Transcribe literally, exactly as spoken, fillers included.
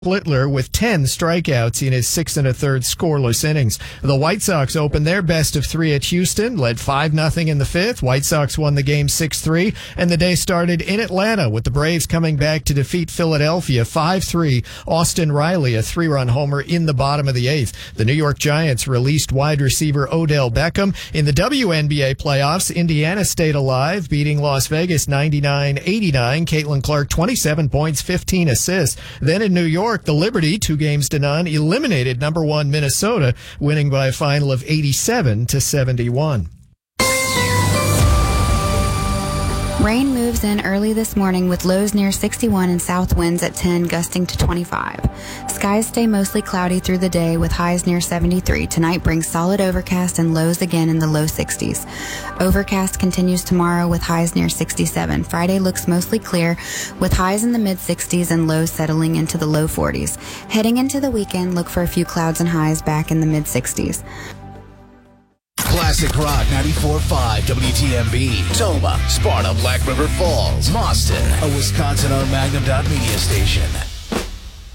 Littler with ten strikeouts in his six and a third scoreless innings. The White Sox opened their best of three at Houston, led five nothing in the fifth. White Sox won the game six three, and the day started in Atlanta with the Braves coming back to defeat Philadelphia five three. Austin Riley, a three-run homer in the bottom of the eighth. The New York Giants released wide receiver Odell Beckham. In the W N B A playoffs, Indiana stayed alive, beating Las Vegas ninety-nine eighty-nine. Caitlin Clark, twenty-seven points, fifteen assists. Then in New York, the Liberty, two games to none, eliminated number one Minnesota, winning by a final of eighty-seven to seventy-one. Rain moves in early this morning with lows near sixty-one and south winds at ten, gusting to twenty-five. Skies stay mostly cloudy through the day with highs near seventy-three. Tonight brings solid overcast and lows again in the low sixties. Overcast continues tomorrow with highs near sixty-seven. Friday looks mostly clear with highs in the mid sixties and lows settling into the low forties. Heading into the weekend, look for a few clouds and highs back in the mid sixties. Classic Rock ninety-four point five W T M B, Toma, Sparta, Black River Falls, Boston, a Wisconsin-owned Magnum Dot Media station.